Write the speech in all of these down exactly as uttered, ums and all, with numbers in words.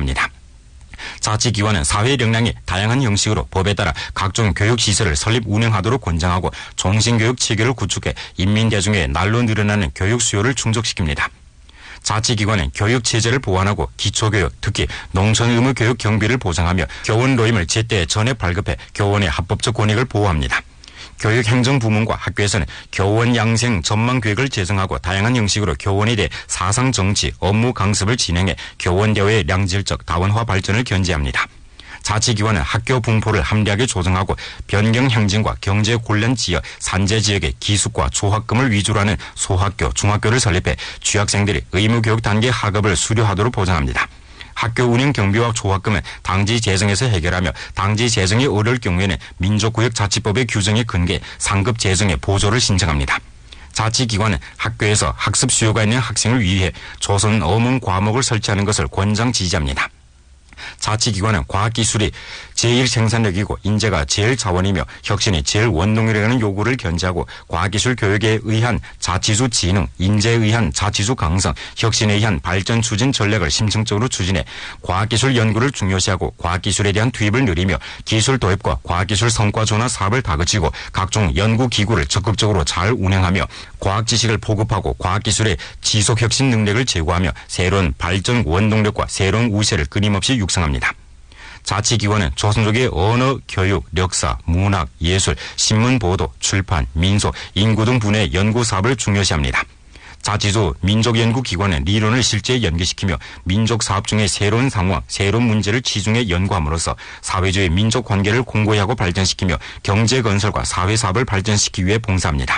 진행합니다. 자치기관은 사회 역량이 다양한 형식으로 법에 따라 각종 교육시설을 설립 운영하도록 권장하고 종신교육 체계를 구축해 인민대중의 날로 늘어나는 교육 수요를 충족시킵니다. 자치기관은 교육체제를 보완하고 기초교육, 특히 농촌 의무교육 경비를 보장하며 교원 노임을 제때 전액 발급해 교원의 합법적 권익을 보호합니다. 교육행정부문과 학교에서는 교원 양생 전망계획을 제정하고 다양한 형식으로 교원에 대해 사상정치, 업무 강습을 진행해 교원대회의 양질적 다원화 발전을 견제합니다. 자치기관은 학교 분포를 합리하게 조정하고 변경행진과 경제곤란 지역, 산재지역의 기숙과 조학금을 위주로 하는 소학교, 중학교를 설립해 취학생들이 의무교육 단계 학업을 수료하도록 보장합니다. 학교 운영 경비와 조학금은 당지 재정에서 해결하며 당지 재정이 어려울 경우에는 민족구역자치법의 규정에 근거해 상급 재정의 보조를 신청합니다. 자치기관은 학교에서 학습 수요가 있는 학생을 위해 조선 어문 과목을 설치하는 것을 권장 지지합니다. 자치기관은 과학기술이 제일 생산력이고 인재가 제일 자원이며 혁신이 제일 원동력이라는 요구를 견지하고 과학기술 교육에 의한 자치주 진흥, 인재에 의한 자치주 강성, 혁신에 의한 발전 추진 전략을 심층적으로 추진해 과학기술 연구를 중요시하고 과학기술에 대한 투입을 늘리며 기술 도입과 과학기술 성과 전환 사업을 다그치고 각종 연구기구를 적극적으로 잘 운영하며 과학지식을 보급하고 과학기술의 지속혁신 능력을 제고하며 새로운 발전 원동력과 새로운 우세를 끊임없이 육성합니다. 자치기관은 조선족의 언어, 교육, 역사, 문학, 예술, 신문 보도, 출판, 민속, 인구 등 분야의 연구사업을 중요시합니다. 자치주 민족연구기관은 리론을 실제에 연계시키며 민족사업 중의 새로운 상황, 새로운 문제를 치중해 연구함으로써 사회주의 민족관계를 공고히 하고 발전시키며 경제건설과 사회사업을 발전시키기 위해 봉사합니다.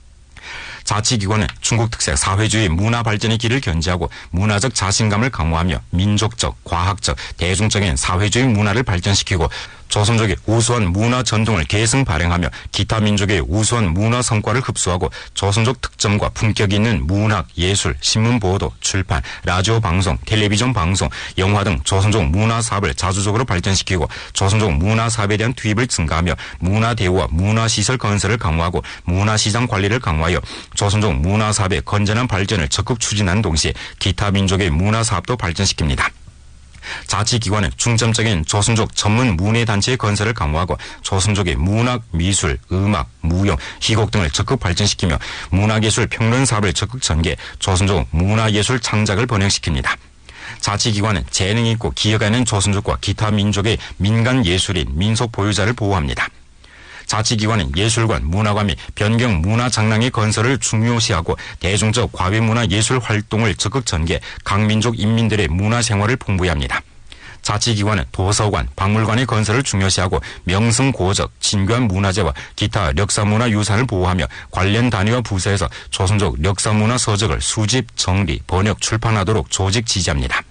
자치기관은 중국 특색 사회주의 문화 발전의 길을 견지하고 문화적 자신감을 강화하며 민족적, 과학적, 대중적인 사회주의 문화를 발전시키고 조선족의 우수한 문화 전통을 계승 발행하며 기타 민족의 우수한 문화 성과를 흡수하고 조선족 특점과 품격이 있는 문학, 예술, 신문 보도, 출판, 라디오 방송, 텔레비전 방송, 영화 등 조선족 문화 사업을 자주적으로 발전시키고 조선족 문화 사업에 대한 투입을 증가하며 문화 대우와 문화 시설 건설을 강화하고 문화 시장 관리를 강화하여 조선족 문화 사업의 건전한 발전을 적극 추진하는 동시에 기타 민족의 문화 사업도 발전시킵니다. 자치기관은 중점적인 조선족 전문 문예단체의 건설을 강화하고 조선족의 문학, 미술, 음악, 무용, 희곡 등을 적극 발전시키며 문화예술 평론 사업을 적극 전개해 조선족 문화예술 창작을 번영시킵니다. 자치기관은 재능이 있고 기여가 있는 조선족과 기타 민족의 민간 예술인 민속 보유자를 보호합니다. 자치기관은 예술관, 문화관 및 변경 문화장廊의 건설을 중요시하고 대중적 과외문화 예술 활동을 적극 전개해 각 민족 인민들의 문화생활을 풍부히 합니다. 자치기관은 도서관, 박물관의 건설을 중요시하고 명승고적, 진귀한 문화재와 기타 역사문화 유산을 보호하며 관련 단위와 부서에서 조선족 역사문화 서적을 수집, 정리, 번역, 출판하도록 조직 지지합니다.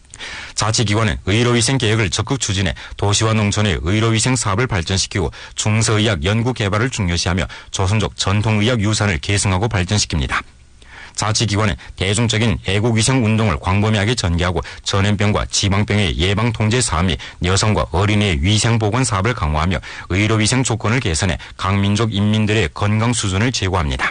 자치기관은 의료위생 개혁을 적극 추진해 도시와 농촌의 의료위생 사업을 발전시키고 중서의학 연구 개발을 중요시하며 조선족 전통의학 유산을 계승하고 발전시킵니다. 자치기관은 대중적인 애국위생 운동을 광범위하게 전개하고 전염병과 지방병의 예방 통제 사업 및 여성과 어린이의 위생보건 사업을 강화하며 의료위생 조건을 개선해 각 민족 인민들의 건강 수준을 제고합니다.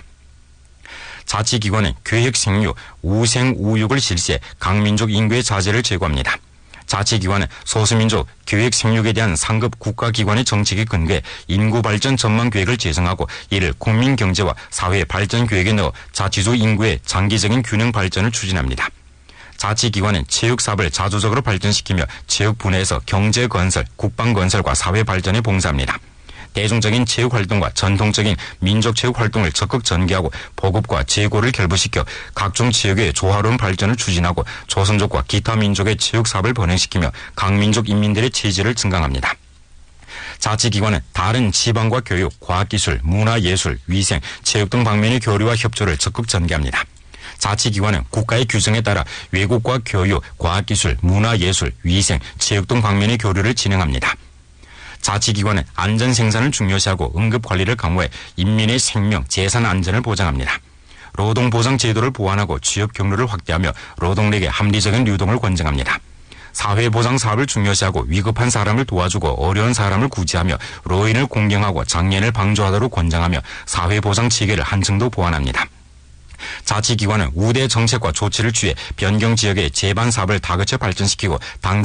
자치기관은 계획생육, 우생우육을 실시해 각 민족 인구의 자재를 제고합니다. 자치기관은 소수민족 계획생육에 대한 상급 국가기관의 정책에 근거해 인구발전 전망계획을 제정하고 이를 국민경제와 사회 발전계획에 넣어 자치주 인구의 장기적인 균형 발전을 추진합니다. 자치기관은 체육사업을 자주적으로 발전시키며 체육 분야에서 경제건설, 국방건설과 사회발전에 봉사합니다. 대중적인 체육활동과 전통적인 민족체육활동을 적극 전개하고 보급과 재고를 결부시켜 각종 체육의 조화로운 발전을 추진하고 조선족과 기타 민족의 체육사업을 번영시키며 각 민족 인민들의 체질을 증강합니다. 자치기관은 다른 지방과 교육, 과학기술, 문화예술, 위생, 체육 등 방면의 교류와 협조를 적극 전개합니다. 자치기관은 국가의 규정에 따라 외국과 교육, 과학기술, 문화예술, 위생, 체육 등 방면의 교류를 진행합니다. 자치기관은 안전생산을 중요시하고 응급관리를 강화해 인민의 생명, 재산 안전을 보장합니다. 노동보장제도를 보완하고 취업 경로를 확대하며 노동력의 합리적인 유동을 권장합니다. 사회보장 사업을 중요시하고 위급한 사람을 도와주고 어려운 사람을 구제하며 노인을 공경하고 장애인을 방조하도록 권장하며 사회보장 체계를 한층 더 보완합니다. 자치기관은 우대 정책과 조치를 취해 변경 지역의 재반 사업을 다그쳐 발전시키고 당